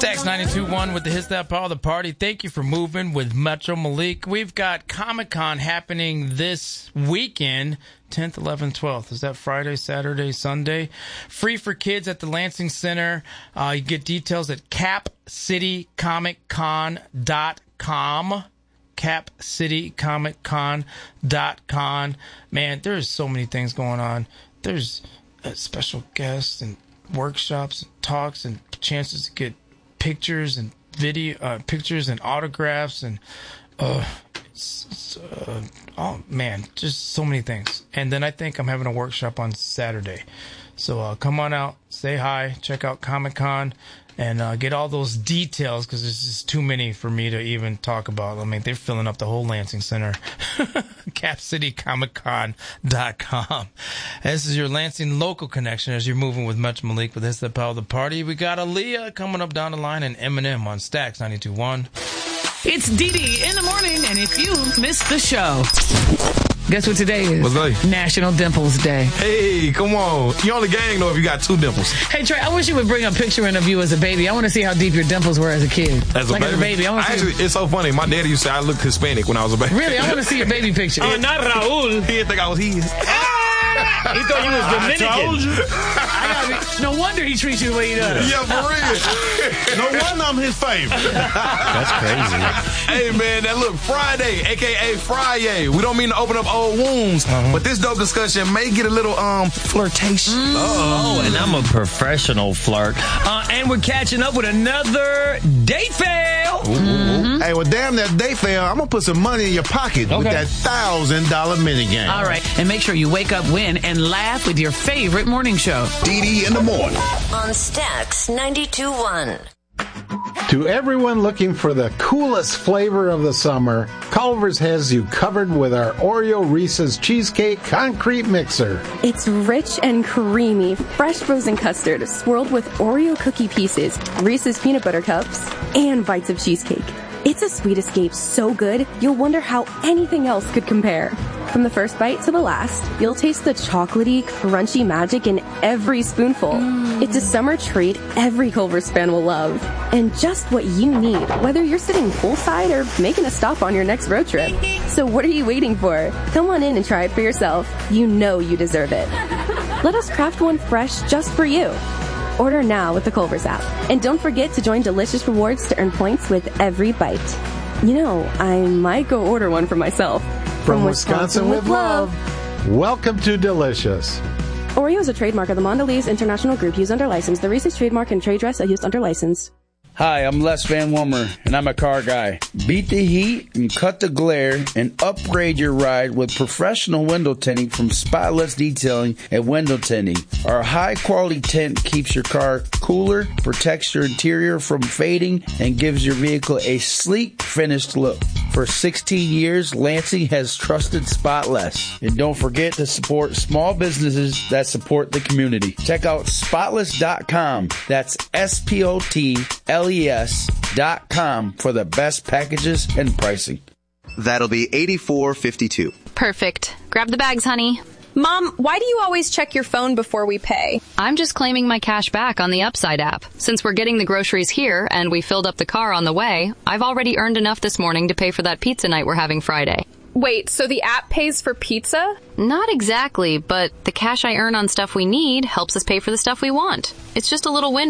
Stacks 92.1 with the Hits That Power the Party. Thank you for moving with Metro Malik. We've got Comic-Con happening this weekend, 10th, 11th, 12th. Is that Friday, Saturday, Sunday? Free for kids at the Lansing Center. You get details at capcitycomiccon.com. capcitycomiccon.com. Man, there's so many things going on. There's special guests and workshops and talks and chances to get pictures and pictures and autographs and oh man, just so many things. And then I think I'm having a workshop on Saturday, so come on out, say hi, check out Comic-Con, and get all those details, because there's just too many for me to even talk about. I mean, they're filling up the whole Lansing Center. CapCityComicCon.com. This is your Lansing local connection as you're moving with Metro Malik with Hits That Power the Party. We got Aaliyah coming up down the line and Eminem on Stacks 92.1. It's Dee in the morning, and if you missed the show, guess what today is? What's that? National Dimples Day. Hey, come on. You're on the gang, though, if you got two dimples. Hey, Trey, I wish you would bring a picture in of you as a baby. I want to see how deep your dimples were as a kid. As a baby? Actually, it's so funny. My daddy used to say I looked Hispanic when I was a baby. Really? I want to see your baby picture. Oh, not Raul. He didn't think I was his. He thought you was Dominican. No wonder he treats you the way he does. Yeah, for real. No wonder I'm his favorite. That's crazy. Hey, man, that look, Friday, a.k.a. Friday. We don't mean to open up old wounds, but this dope discussion may get a little flirtation. Oh, and I'm a professional flirt. And we're catching up with another date fail. Hey, well, damn that date fail. I'm going to put some money in your pocket with that $1,000 minigame. All right, and make sure you wake up, win, and laugh with your favorite morning show. Dee in the morning. On Stacks 92.1. To everyone looking for the coolest flavor of the summer, Culver's has you covered with our Oreo Reese's Cheesecake Concrete Mixer. It's rich and creamy, fresh frozen custard swirled with Oreo cookie pieces, Reese's peanut butter cups, and bites of cheesecake. It's a sweet escape so good, you'll wonder how anything else could compare. From the first bite to the last, you'll taste the chocolatey, crunchy magic in every spoonful. It's a summer treat every Culver's fan will love. And just what you need, whether you're sitting poolside or making a stop on your next road trip. So what are you waiting for? Come on in and try it for yourself. You know you deserve it. Let us craft one fresh just for you. Order now with the Culver's app. And don't forget to join Delicious Rewards to earn points with every bite. You know, I might go order one for myself. From Wisconsin with love. Welcome to Delicious. Oreo is a trademark of the Mondelez International Group used under license. The Reese's trademark and trade dress are used under license. Hi, I'm Les Van Wummer, and I'm a car guy. Beat the heat and cut the glare and upgrade your ride with professional window tinting from Spotless Detailing at Window Tinting. Our high-quality tint keeps your car cooler, protects your interior from fading, and gives your vehicle a sleek, finished look. For 16 years, Lansing has trusted Spotless. And don't forget to support small businesses that support the community. Check out Spotless.com. That's SPOTLES.com for the best packages and pricing. That'll be $84.52. Perfect. Grab the bags, honey. Mom, why do you always check your phone before we pay? I'm just claiming my cash back on the Upside app. Since we're getting the groceries here and we filled up the car on the way, I've already earned enough this morning to pay for that pizza night we're having Friday. Wait, so the app pays for pizza? Not exactly, but the cash I earn on stuff we need helps us pay for the stuff we want. It's just a little win